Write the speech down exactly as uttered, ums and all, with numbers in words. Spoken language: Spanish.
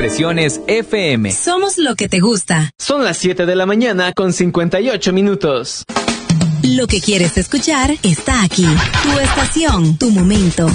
Expresiones F M. Somos lo que te gusta. Son las siete de la mañana con cincuenta y ocho minutos. Lo que quieres escuchar está aquí. Tu estación, tu momento.